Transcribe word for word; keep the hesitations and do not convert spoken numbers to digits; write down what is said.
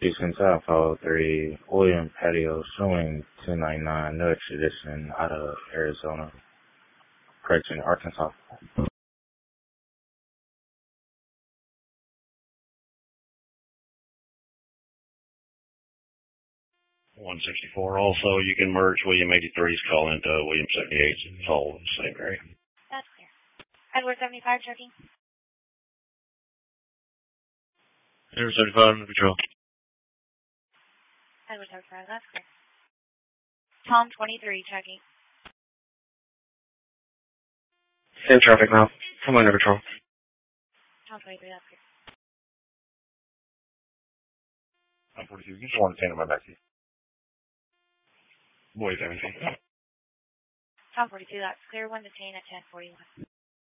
Houston South five oh three, William Patio, showing two ninety-nine, no extradition out of Arizona, correction, Arkansas. one sixty-four. Also, you can merge William eighty-three's call into William seventy-eight. It's all in the same area. That's clear. Edward seventy-five, checking. Edward seventy-five, under control. Edward seventy-five, that's clear. Tom twenty-three, checking. Same traffic now. Come under control. Tom twenty-three, that's clear. I'm forty-two. You just want to stand in my back seat. Boy seventeen. Tom forty-two, that's clear. One detained at ten forty-one.